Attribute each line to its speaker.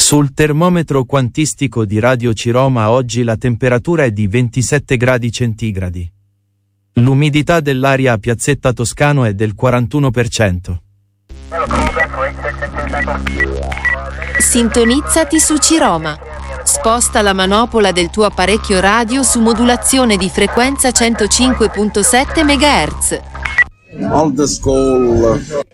Speaker 1: Sul termometro quantistico di Radio Ciroma oggi la temperatura è di 27 gradi centigradi. L'umidità dell'aria a Piazzetta Toscano è del 41%.
Speaker 2: Sintonizzati su Ciroma. Sposta la manopola del tuo apparecchio radio su modulazione di frequenza 105.7 MHz.
Speaker 3: Old school.